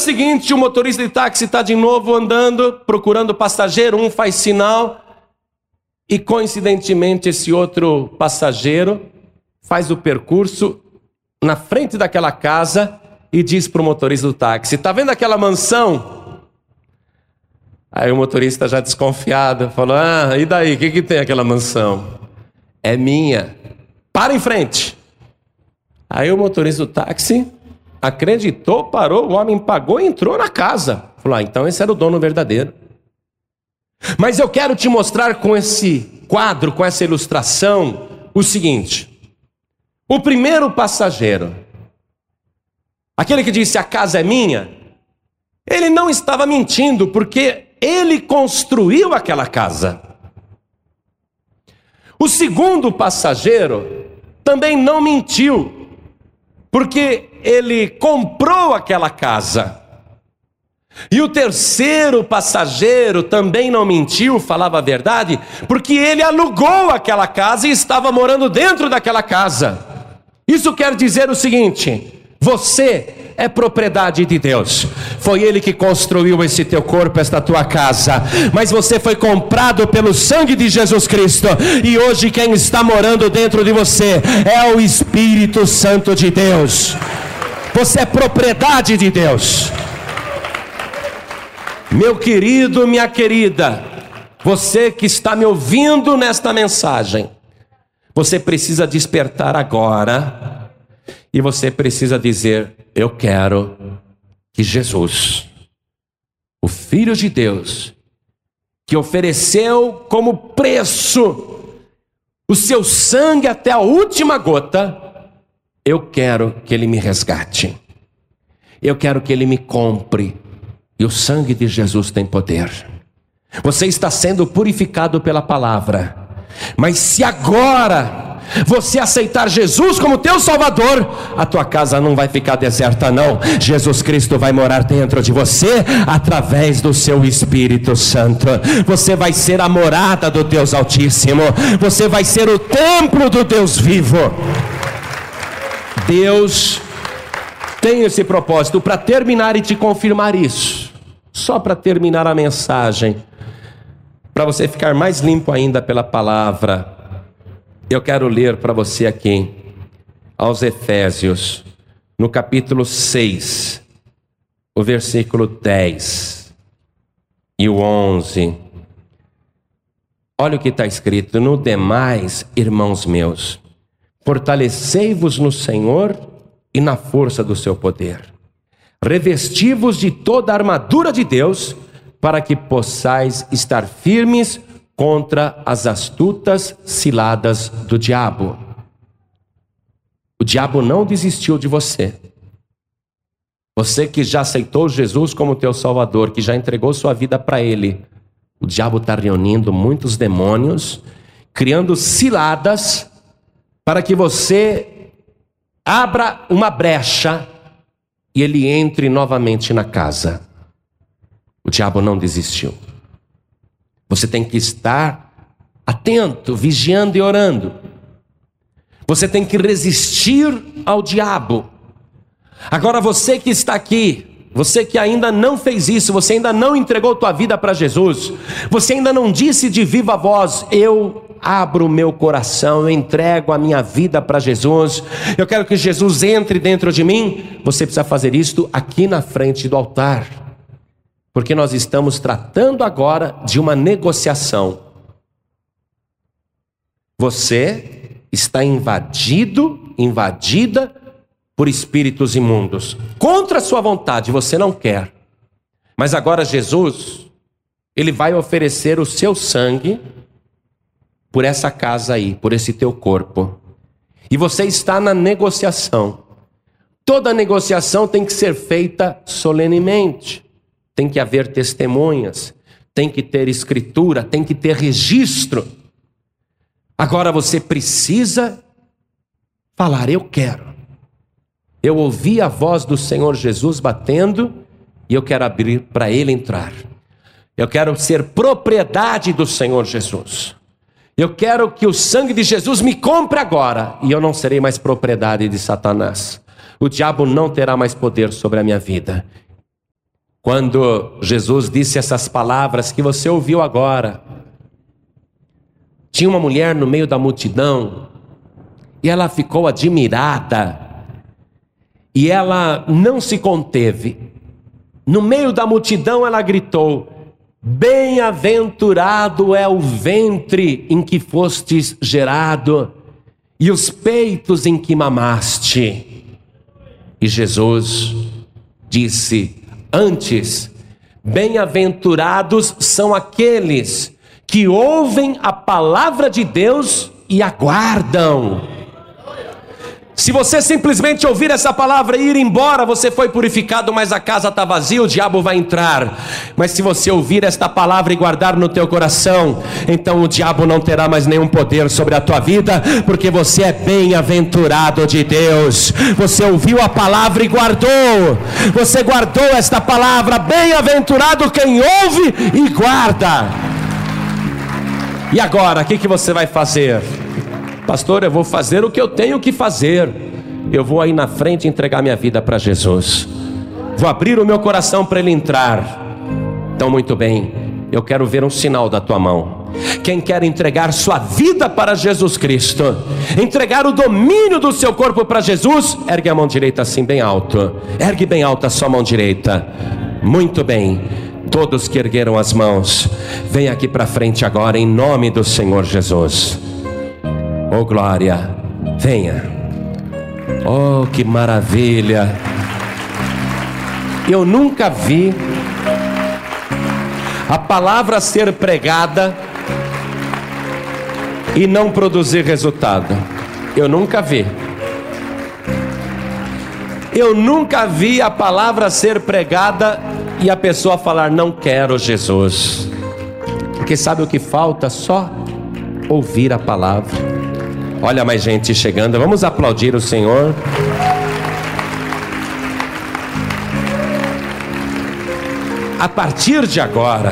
seguinte, o motorista de táxi está de novo andando, procurando passageiro, um faz sinal, e coincidentemente esse outro passageiro faz o percurso na frente daquela casa e diz para o motorista do táxi: está vendo aquela mansão? Aí o motorista, já desconfiado, falou: e daí, o que tem aquela mansão? É minha, para em frente. Aí o motorista do táxi acreditou, parou, o homem pagou e entrou na casa. Falou: então esse era o dono verdadeiro. Mas eu quero te mostrar com esse quadro, com essa ilustração, o seguinte: o primeiro passageiro, aquele que disse a casa é minha, ele não estava mentindo, porque ele construiu aquela casa. O segundo passageiro também não mentiu, porque ele comprou aquela casa. E o terceiro passageiro também não mentiu, falava a verdade, porque ele alugou aquela casa e estava morando dentro daquela casa. Isso quer dizer o seguinte: você é propriedade de Deus. Foi Ele que construiu esse teu corpo, esta tua casa. Mas você foi comprado pelo sangue de Jesus Cristo. E hoje quem está morando dentro de você é o Espírito Santo de Deus. Você é propriedade de Deus. Meu querido, minha querida, você que está me ouvindo nesta mensagem, você precisa despertar agora. E você precisa dizer: eu quero que Jesus, o Filho de Deus, que ofereceu como preço o seu sangue até a última gota, eu quero que Ele me resgate. Eu quero que Ele me compre. E o sangue de Jesus tem poder. Você está sendo purificado pela palavra. Mas se agora você aceitar Jesus como teu Salvador, a tua casa não vai ficar deserta não. Jesus Cristo vai morar dentro de você através do seu Espírito Santo. Você vai ser a morada do Deus Altíssimo. Você vai ser o templo do Deus vivo. Deus tem esse propósito. Para terminar e te confirmar isso, só para terminar a mensagem, para você ficar mais limpo ainda pela palavra, eu quero ler para você aqui, aos Efésios, no capítulo 6, o versículo 10 e o 11. Olha o que está escrito: no demais, irmãos meus, fortalecei-vos no Senhor e na força do seu poder. Revesti-vos de toda a armadura de Deus, para que possais estar firmes contra as astutas ciladas do diabo. O diabo não desistiu de você. Você que já aceitou Jesus como teu Salvador, que já entregou sua vida para Ele, o diabo está reunindo muitos demônios, criando ciladas, para que você abra uma brecha e ele entre novamente na casa. O diabo não desistiu. Você tem que estar atento, vigiando e orando. Você tem que resistir ao diabo. Agora você que está aqui, você que ainda não fez isso, você ainda não entregou tua vida para Jesus, você ainda não disse de viva voz: eu abro o meu coração, eu entrego a minha vida para Jesus, eu quero que Jesus entre dentro de mim. Você precisa fazer isto aqui na frente do altar, porque nós estamos tratando agora de uma negociação. Você está invadida por espíritos imundos, contra a sua vontade, você não quer. Mas agora Jesus, Ele vai oferecer o seu sangue por essa casa aí, por esse teu corpo. E você está na negociação. Toda negociação tem que ser feita solenemente. Tem que haver testemunhas, tem que ter escritura, tem que ter registro. Agora você precisa falar: eu quero. Eu ouvi a voz do Senhor Jesus batendo e eu quero abrir para Ele entrar. Eu quero ser propriedade do Senhor Jesus. Eu quero que o sangue de Jesus me compre agora, e eu não serei mais propriedade de Satanás. O diabo não terá mais poder sobre a minha vida. Quando Jesus disse essas palavras que você ouviu agora, tinha uma mulher no meio da multidão, e ela ficou admirada, e ela não se conteve. No meio da multidão ela gritou: bem-aventurado é o ventre em que fostes gerado, e os peitos em que mamaste. E Jesus disse: antes, bem-aventurados são aqueles que ouvem a palavra de Deus e aguardam. Se você simplesmente ouvir essa palavra e ir embora, você foi purificado, mas a casa está vazia, o diabo vai entrar. Mas se você ouvir esta palavra e guardar no teu coração, então o diabo não terá mais nenhum poder sobre a tua vida, porque você é bem-aventurado de Deus. Você ouviu a palavra e guardou. Você guardou esta palavra. Bem-aventurado quem ouve e guarda. E agora, o que você vai fazer? Pastor, eu vou fazer o que eu tenho que fazer. Eu vou aí na frente entregar minha vida para Jesus. Vou abrir o meu coração para Ele entrar. Então, muito bem, eu quero ver um sinal da tua mão. Quem quer entregar sua vida para Jesus Cristo, entregar o domínio do seu corpo para Jesus, ergue a mão direita assim bem alto. Ergue bem alta a sua mão direita. Muito bem. Todos que ergueram as mãos, vem aqui para frente agora em nome do Senhor Jesus. Oh glória, venha. Oh que maravilha. Eu nunca vi a palavra ser pregada e não produzir resultado. Eu nunca vi. Eu nunca vi a palavra ser pregada e a pessoa falar: não quero Jesus. Porque sabe o que falta? Só ouvir a palavra. Olha mais gente chegando, vamos aplaudir o Senhor. A partir de agora,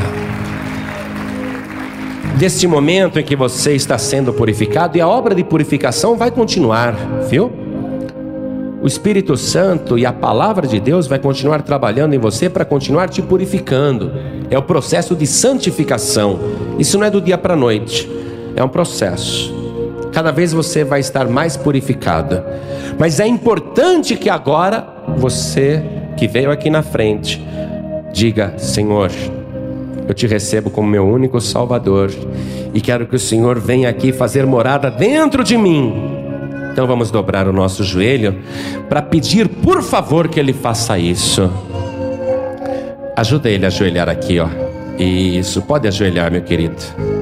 deste momento em que você está sendo purificado, e a obra de purificação vai continuar, viu? O Espírito Santo e a palavra de Deus vai continuar trabalhando em você para continuar te purificando. É o processo de santificação. Isso não é do dia para a noite, é um processo. Cada vez você vai estar mais purificada. Mas é importante que agora você que veio aqui na frente diga: Senhor, eu te recebo como meu único Salvador e quero que o Senhor venha aqui fazer morada dentro de mim. Então vamos dobrar o nosso joelho para pedir, por favor, que Ele faça isso. Ajuda ele a ajoelhar aqui, ó. Isso, pode ajoelhar, meu querido.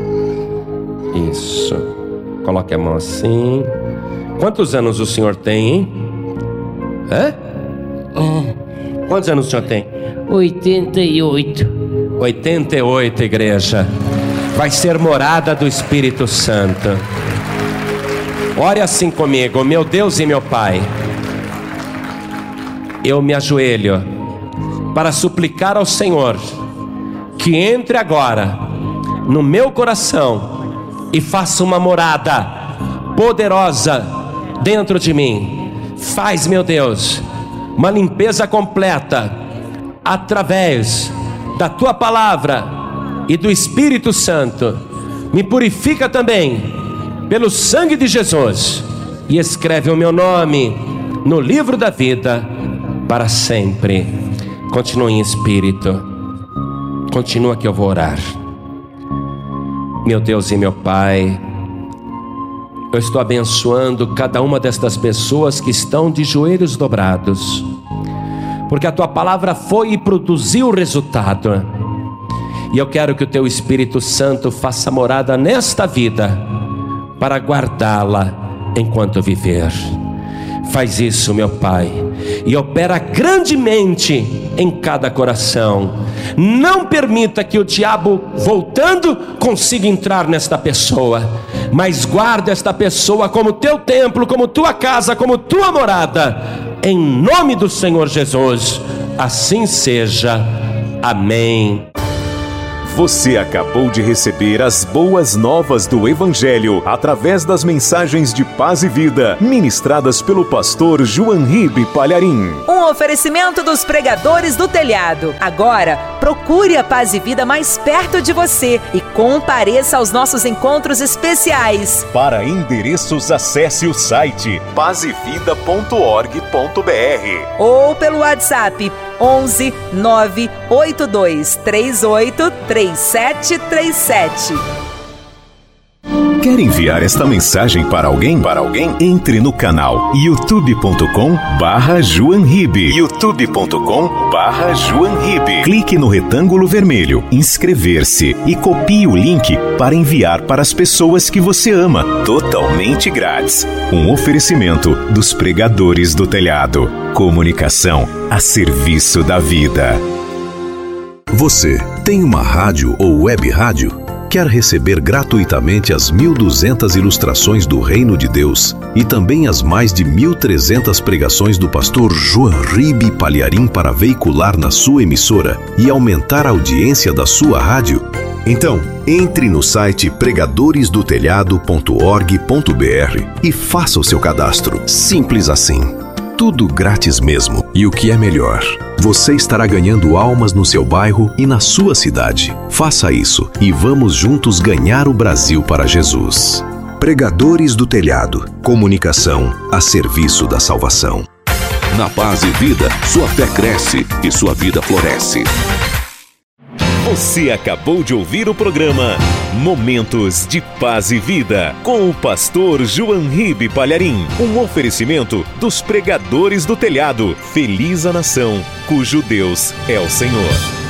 Isso. Coloque a mão assim. Quantos anos o senhor tem, hein? Hã? Quantos anos o senhor tem? 88. 88, igreja. Vai ser morada do Espírito Santo. Ore assim comigo: meu Deus e meu Pai, eu me ajoelho para suplicar ao Senhor que entre agora no meu coração e faça uma morada poderosa dentro de mim. Faz, meu Deus, uma limpeza completa através da Tua palavra e do Espírito Santo. Me purifica também pelo sangue de Jesus e escreve o meu nome no livro da vida para sempre. Continue em espírito. Continua que eu vou orar. Meu Deus e meu Pai, eu estou abençoando cada uma destas pessoas que estão de joelhos dobrados, porque a Tua palavra foi e produziu resultado. E eu quero que o Teu Espírito Santo faça morada nesta vida para guardá-la enquanto viver. Faz isso, meu Pai, e opera grandemente em cada coração. Não permita que o diabo, voltando, consiga entrar nesta pessoa, mas guarda esta pessoa como Teu templo, como Tua casa, como Tua morada, em nome do Senhor Jesus. Assim seja. Amém. Você acabou de receber as boas novas do Evangelho através das mensagens de paz e vida ministradas pelo pastor João Ribe Palharim. Um oferecimento dos pregadores do telhado. Agora, procure a Paz e Vida mais perto de você e compareça aos nossos encontros especiais. Para endereços, acesse o site pazevida.org.br ou pelo WhatsApp 11 982 38 3737. Quer enviar esta mensagem para alguém? Entre no canal youtube.com/JoãoRibe. youtube.com/JoãoRibe. Clique no retângulo vermelho, inscrever-se e copie o link para enviar para as pessoas que você ama, totalmente grátis. Um oferecimento dos pregadores do telhado. Comunicação a serviço da vida. Você tem uma rádio ou web rádio? Quer receber gratuitamente as 1.200 ilustrações do Reino de Deus e também as mais de 1.300 pregações do pastor João Ribe Palharim para veicular na sua emissora e aumentar a audiência da sua rádio? Então, entre no site pregadoresdotelhado.org.br e faça o seu cadastro. Simples assim. Tudo grátis mesmo. E o que é melhor, você estará ganhando almas no seu bairro e na sua cidade. Faça isso e vamos juntos ganhar o Brasil para Jesus. Pregadores do Telhado. Comunicação a serviço da salvação. Na Paz e Vida, sua fé cresce e sua vida floresce. Você acabou de ouvir o programa Momentos de Paz e Vida, com o pastor João Ribe Palharim. Um oferecimento dos pregadores do telhado. Feliz a nação, cujo Deus é o Senhor.